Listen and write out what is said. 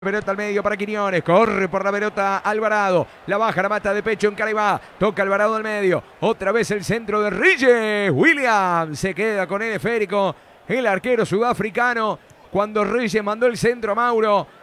Pelota al medio para Quiñones, corre por la pelota Alvarado, la baja, la mata de pecho en Caraibá, toca Alvarado al medio, otra vez el centro de Reyes, William se queda con el esférico, el arquero sudafricano, cuando Reyes mandó el centro a Mauro,